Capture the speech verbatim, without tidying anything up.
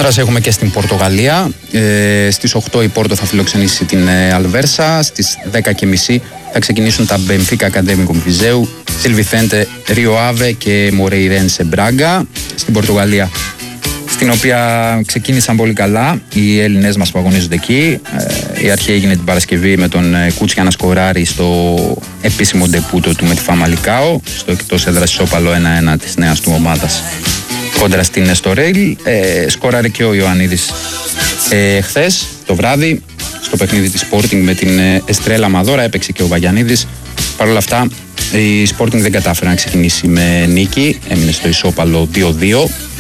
Κόντρας έχουμε και στην Πορτογαλία. Ε, στις οκτώ η Πόρτο θα φιλοξενήσει την ε, Αλβέρσα. Στις δέκα και μισή θα ξεκινήσουν τα Μπενφίκα Ακαδέμικο Βιζέου, Σιλβιθέντε Ρίο Άβε και Μορεϊρένσε Μπράγκα. Στην Πορτογαλία, στην οποία ξεκίνησαν πολύ καλά οι Έλληνες μας που αγωνίζονται εκεί. Ε, η αρχή έγινε την Παρασκευή με τον ε, Κούτσια να σκοράρει στο επίσημο ντεπούτο του με τη Φαμαλικάο, στο εκτός έδρας ισόπαλο ένα ένα της νέας του ομάδας κόντρα στην Εστορέιλ. Ε, σκόραρε και ο Ιωαννίδης ε, χθες το βράδυ στο παιχνίδι της Sporting με την ε, Εστρέλα Μαδόρα. Έπαιξε και ο Βαγιαννίδης. Παρ' όλα αυτά η Sporting δεν κατάφερε να ξεκινήσει με νίκη, έμεινε στο ισόπαλο δύο δύο.